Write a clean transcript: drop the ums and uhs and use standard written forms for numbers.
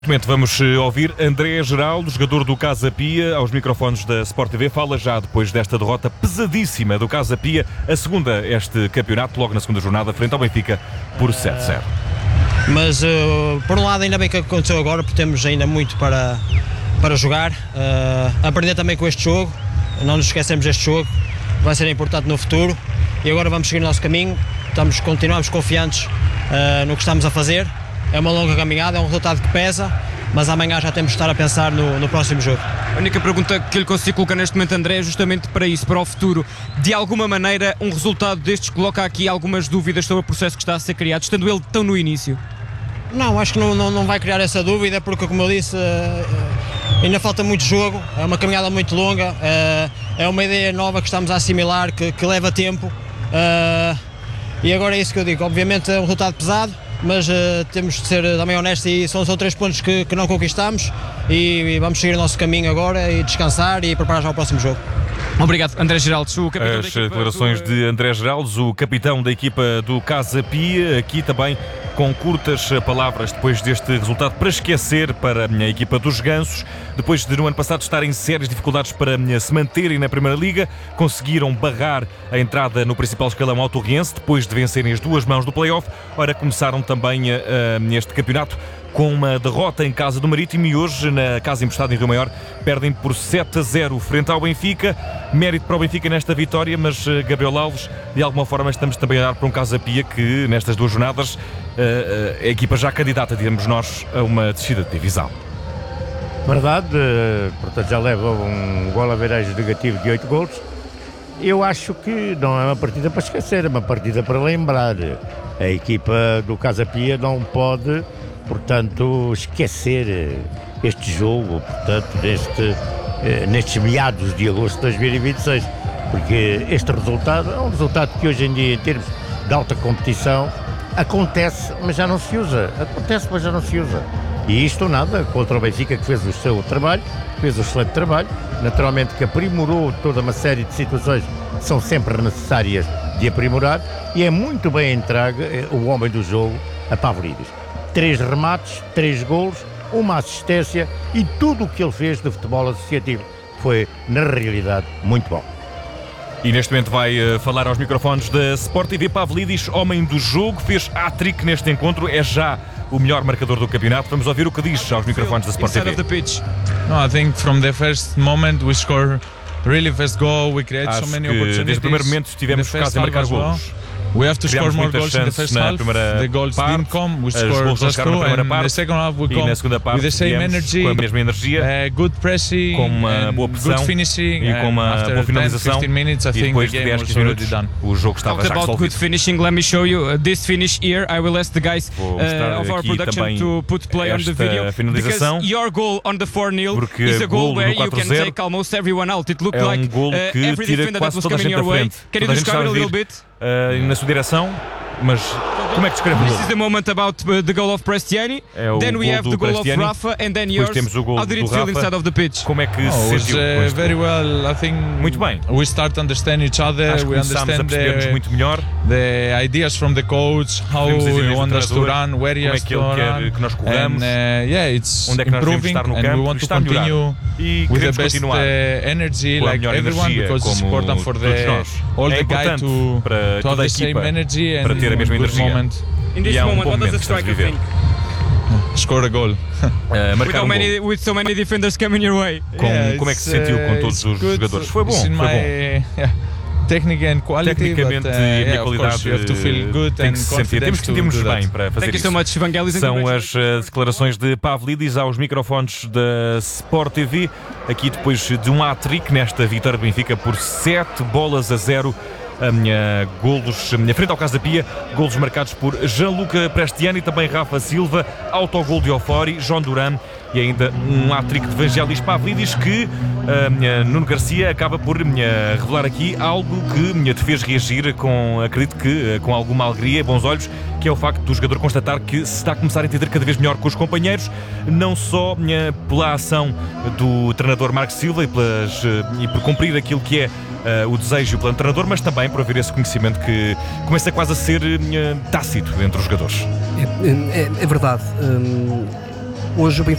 Vamos ouvir André Geraldo, jogador do Casa Pia, aos microfones da Sport TV. Fala já depois desta derrota pesadíssima do Casa Pia, a segunda este campeonato, logo na segunda jornada, frente ao Benfica, por 7-0. Mas, por um lado, ainda bem que aconteceu agora, porque temos ainda muito para jogar. Aprender também com este jogo, não nos esquecemos deste jogo, vai ser importante no futuro. E agora vamos seguir o nosso caminho, continuamos confiantes no que estamos a fazer. É uma longa caminhada, é um resultado que pesa, mas amanhã já temos de estar a pensar no próximo jogo. A única pergunta que lhe consigo colocar neste momento, André, é justamente para isso, para o futuro. De alguma maneira, um resultado destes coloca aqui algumas dúvidas sobre o processo que está a ser criado, estando ele tão no início? Não, acho que não vai criar essa dúvida, porque, como eu disse, ainda falta muito jogo, é uma caminhada muito longa, é uma ideia nova que estamos a assimilar, que leva tempo, e agora é isso que eu digo. Obviamente é um resultado pesado, mas temos de ser também honestos, e são 3 pontos que não conquistamos, e vamos seguir o nosso caminho agora e descansar e preparar já o próximo jogo. Obrigado, André Geraldo, o capitão As declarações de André Geraldo, o capitão da equipa do Casa Pia, aqui também com curtas palavras depois deste resultado para esquecer para a equipa dos Gansos. Depois de no ano passado estarem em sérias dificuldades para se manterem na Primeira Liga, conseguiram barrar a entrada no principal escalão autorriense depois de vencerem as 2 mãos do play-off. Ora, começaram também este campeonato com uma derrota em casa do Marítimo e hoje, na casa emprestada em Rio Maior, perdem por 7-0 frente ao Benfica. Mérito para o Benfica nesta vitória, mas Gabriel Alves, de alguma forma estamos também a dar para um Casa Pia que nestas 2 jornadas a equipa já candidata, digamos nós, a uma descida de divisão. Verdade, portanto já leva um gol averagem negativo de 8 golos. Eu acho que não é uma partida para esquecer, é uma partida para lembrar. A equipa do Casa Pia não pode, portanto, esquecer este jogo, portanto, nestes meados de agosto de 2026, porque este resultado é um resultado que hoje em dia, em termos de alta competição, acontece, mas já não se usa. Acontece, mas já não se usa. E isto nada contra o Benfica, que fez o seu trabalho, fez um excelente trabalho, naturalmente que aprimorou toda uma série de situações que são sempre necessárias de aprimorar, e é muito bem entregue o homem do jogo, a Pavlidis. 3 remates, 3 golos, uma assistência, e tudo o que ele fez de futebol associativo foi, na realidade, muito bom. E neste momento vai falar aos microfones da Sport TV. Pavlidis, homem do jogo, fez hat-trick neste encontro, é já o melhor marcador do campeonato. Vamos ouvir o que diz aos microfones da Sport TV. No, I think from the first moment we score really fast goal, we create so many opportunities. Desde o primeiro momento tivemos focados em marcar golos. We have to score more goals in the first half. The goals didn't come. We scored just 2, and the second half we come with the same energy, com a mesma energia, good pressing, com uma boa pressão, good finishing, e com uma boa finalização. 10-15 minutes, I think the game was already done. O jogo estava já resolvido. About good finishing, let me show you this finish here. I will ask the guys of our production to put play on the video, because your goal on the 4-0 is a goal where you can take almost everyone out. It looked like every defender that was coming your way. Can you describe it a little bit? Na sua direção, mas como é que descreve o gol? This is the moment about the goal of Prestiani. Then we have the goal of Rafa, and then yours. How did it feel inside of the pitch? Como é que se sentiu? Very well, I think. Muito bem. We start to understand each other. Acho que we understand muito melhor. The ideas from the coach, how he wants us to run, where he has to run. Como é que ele quer que nós corramos? Yeah, it's onde é que nós devemos improving, estar no and campo, we want to continue with the best energy, like everyone, because it's important for all the guys to have the same energy and para ter a mesma energia. In this moment, what does the striker think? Score a goal. With so many defenders coming your way. Como é que se sentiu com todos os jogadores? Foi bom, foi bom. Tecnicamente e a minha qualidade tem que se sentir. Temos que sentir-nos bem para fazer isso. São as declarações de Pavlidis aos microfones da Sport TV, aqui depois de um hat-trick nesta vitória do Benfica por 7-0. Frente ao Casa Pia, golos marcados por Gianluca Prestiani, também Rafa Silva, autogol de Ofori, João Duran e ainda um hat-trick de Vangelis Pavlidis, que Nuno Garcia acaba por revelar aqui algo que me fez reagir acredito que com alguma alegria e bons olhos, que é o facto do jogador constatar que se está a começar a entender cada vez melhor com os companheiros, não só pela ação do treinador Marcos Silva e por cumprir aquilo que é o desejo pelo treinador, mas também por haver esse conhecimento que começa quase a ser tácito entre os jogadores. É verdade. Hoje o